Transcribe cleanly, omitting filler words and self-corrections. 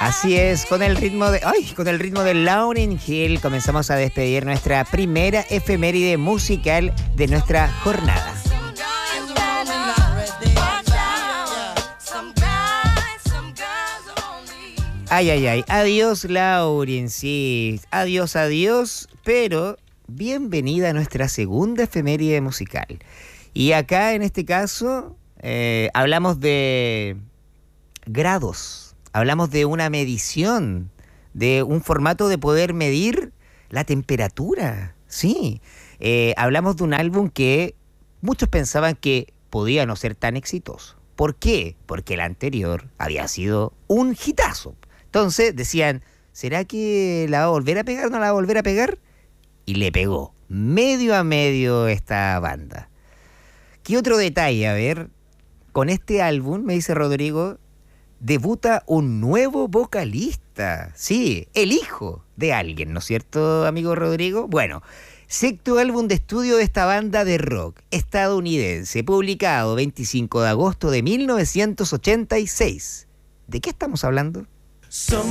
Así es, con el ritmo de Lauryn Hill comenzamos a despedir nuestra primera efeméride musical de nuestra jornada. Ay, ay, ay. Adiós, Lauryn, sí. Adiós, pero bienvenida a nuestra segunda efeméride musical. Y acá, en este caso, hablamos de grados. Hablamos de una medición, de un formato de poder medir la temperatura. Sí. Hablamos de un álbum que muchos pensaban que podía no ser tan exitoso. ¿Por qué? Porque el anterior había sido un hitazo. Entonces decían, ¿será que la va a volver a pegar o no la va a volver a pegar? Y le pegó medio a medio esta banda. ¿Qué otro detalle? A ver, con este álbum, me dice Rodrigo, debuta un nuevo vocalista. Sí, el hijo de alguien, ¿no es cierto, amigo Rodrigo? Bueno, sexto álbum de estudio de esta banda de rock estadounidense, publicado 25 de agosto de 1986. ¿De qué estamos hablando?